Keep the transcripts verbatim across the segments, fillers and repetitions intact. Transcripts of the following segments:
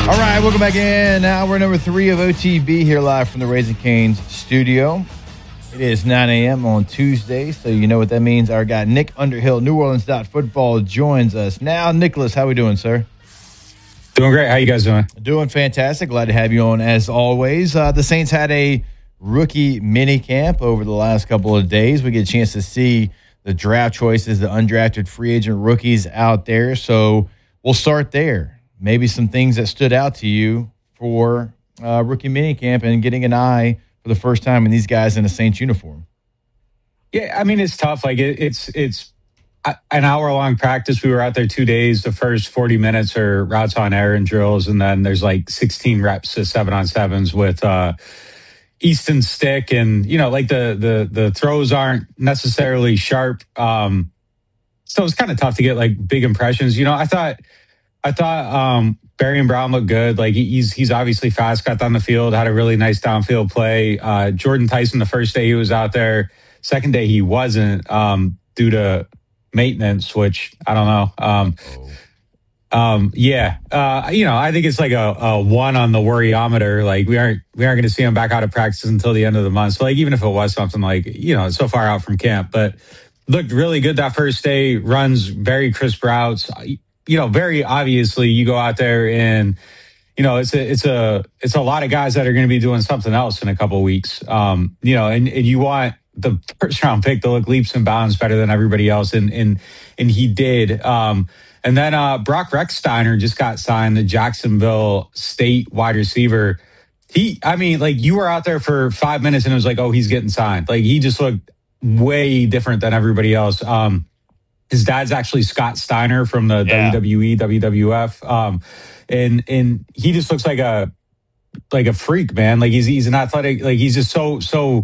All right, welcome back in. Hour number three of O T B here live from the Raising Cane's studio. It is nine a.m. on Tuesday, so you know what that means. Our guy Nick Underhill, New Orleans Football, joins us now. Nicholas, how we doing, sir? Doing great. How you guys doing? Doing fantastic. Glad to have you on as always. Uh, the Saints had a rookie mini camp over the last couple of days. We get a chance to see the draft choices, the undrafted free agent rookies out there. So we'll start there. Maybe some things that stood out to you for uh, rookie minicamp and getting an eye for the first time in these guys in a Saints uniform. Yeah, I mean, it's tough. Like, it, it's it's an hour-long practice. We were out there two days. The first forty minutes are routes on air and drills, and then there's like sixteen reps of seven-on-sevens with uh, Easton stick. And, you know, like the the the throws aren't necessarily sharp. Um, so it's kind of tough to get, like, big impressions. You know, I thought – I thought um, Barian Brown looked good. Like he's he's obviously fast, got down the field, had a really nice downfield play. Uh, Jordan Tyson, the first day he was out there, second day he wasn't um, due to maintenance, which I don't know. Um, um, yeah, uh, you know, I think it's like a, a one on the worryometer. Like we aren't we aren't going to see him back out of practice until the end of the month. So like even if it was something like, you know, it's so far out from camp, but looked really good that first day. Runs very crisp routes. You know, very obviously you go out there and, you know, it's a, it's a, it's a lot of guys that are going to be doing something else in a couple of weeks. Um, you know, and, and you want the first round pick to look leaps and bounds better than everybody else. And, and, and he did. Um, and then, uh, Brock Rechsteiner just got signed, the Jacksonville State wide receiver. He, I mean, like you were out there for five minutes and it was like, oh, he's getting signed. Like he just looked way different than everybody else. Um, His dad's actually Scott Steiner from the yeah. W W E, W W F. Um, and, and he just looks like a, like a freak, man. Like he's, he's an athletic, like he's just so, so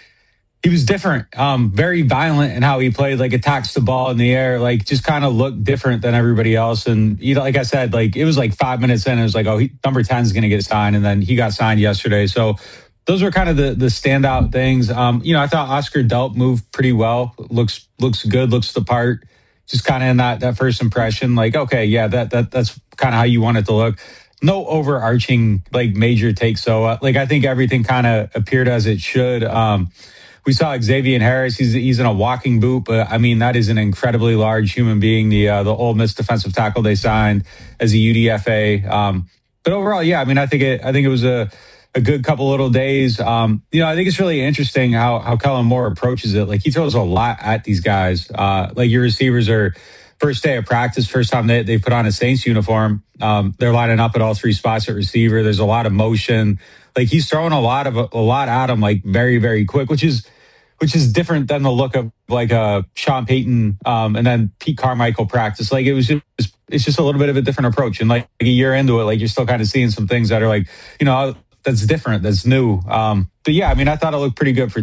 he was different. Um, very violent in how he played, like attacks the ball in the air, like just kind of looked different than everybody else. And, you know, like I said, like it was like five minutes in, it was like, oh, he, number ten is going to get signed. And then he got signed yesterday. So those were kind of the, the standout things. Um, you know, I thought Oscar Delp moved pretty well. Looks, looks good, looks the part. Just kind of in that, that first impression, like, okay, yeah, that that that's kind of how you want it to look. No overarching, like, major takes. So, uh, like, I think everything kind of appeared as it should. Um, we saw Xavier Harris. He's he's in a walking boot, but, I mean, that is an incredibly large human being, the uh, the Ole Miss defensive tackle they signed as a U D F A. Um, but overall, yeah, I mean, I think it I think it was a a good couple little days. Um, you know, I think it's really interesting how, how Kellen Moore approaches it. Like he throws a lot at these guys. Uh, like your receivers are first day of practice, first time they, they put on a Saints uniform. Um, they're lining up at all three spots at receiver. There's a lot of motion. Like he's throwing a lot of, a, a lot at them, like very, very quick, which is, which is different than the look of like a Sean Payton, um, and then Pete Carmichael practice. Like it was just, it's just a little bit of a different approach. And like a year into it, like you're still kind of seeing some things that are like, you know, that's different, that's new. Um, but yeah, I mean, I thought it looked pretty good for